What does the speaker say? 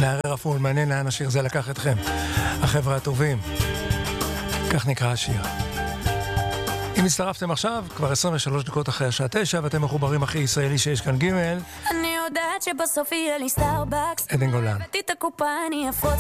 נערי רפול, מעניין לאן השיר זה לקח אתכם. החבר'ה הטובים. כך נקרא השיר. אם הצטרפתם עכשיו, כבר 23 דקות אחרי השעה 9, ואתם מחוברים הכי ישראלי שיש כאן ג' אני יודעת שבסוף יהיה לי סטארבקס. עדן גולן. הבאתי את הקופה, אני אפרוץ